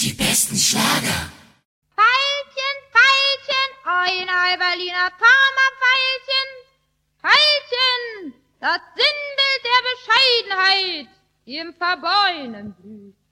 Die besten Schlager. Veilchen, Veilchen, ein Berliner Kammerveilchen. Veilchen, das Sinnbild der Bescheidenheit, die im Verborgenen blüht.